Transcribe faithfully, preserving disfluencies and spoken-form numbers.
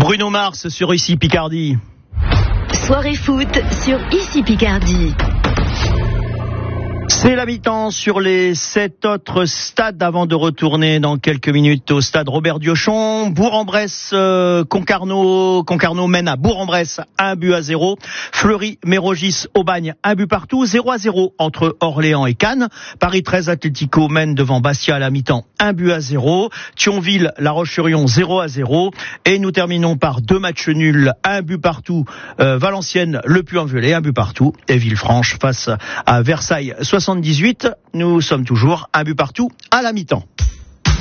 Bruno Mars sur Ici Picardie. Soirée foot sur Ici Picardie. C'est la mi-temps sur les sept autres stades avant de retourner dans quelques minutes au stade Robert Diochon. Bourg-en-Bresse, euh, Concarneau, Concarneau mène à Bourg-en-Bresse un but à zéro. Fleury-Mérogis, Aubagne, un but partout. zéro à zéro entre Orléans et Cannes. Paris treize Atlético mène devant Bastia à la mi-temps un but à zéro. Thionville, La Roche-sur-Yon zéro à zéro. Et nous terminons par deux matchs nuls, un but partout. Euh, Valenciennes, Le Puy-en-Velay, un but partout. Et Villefranche face à Versailles soixante-dix-huit. Nous sommes toujours un but partout à la mi-temps.